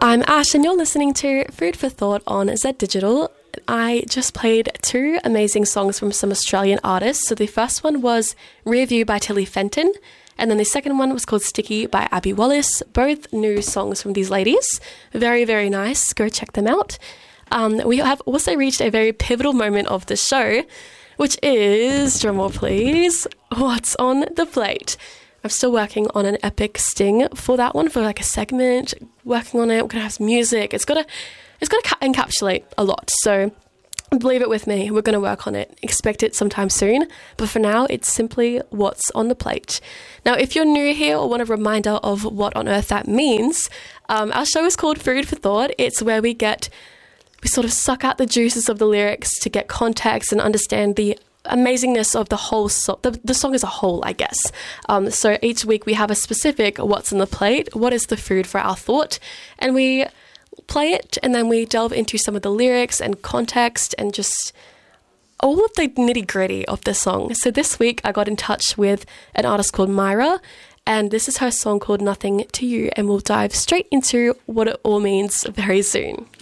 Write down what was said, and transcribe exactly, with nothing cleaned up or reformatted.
I'm Ash and you're listening to Food for Thought on Z Digital. I just played two amazing songs from some Australian artists. So the first one was Rear View by Tilly Fenton, and then the second one was called Sticky by Abby Wallace. Both new songs from these ladies. Very, very nice. Go check them out. Um, we have also reached a very pivotal moment of the show, which is, drumroll please, What's on the Plate. I'm still working on an epic sting for that one, for like a segment, working on it. We're going to have some music. It's got to it's got to ca- encapsulate a lot. So believe it with me, we're going to work on it. Expect it sometime soon. But for now, it's simply What's on the Plate. Now, if you're new here or want a reminder of what on earth that means, um, our show is called Food for Thought. It's where we get, we sort of suck out the juices of the lyrics to get context and understand the amazingness of the whole song, the, the song as a whole, I guess. Um, so each week we have a specific What's on the Plate, what is the food for our thought, and we play it and then we delve into some of the lyrics and context and just all of the nitty gritty of the song. So this week I got in touch with an artist called Myra, and this is her song called Nothing to You, and we'll dive straight into what it all means very soon.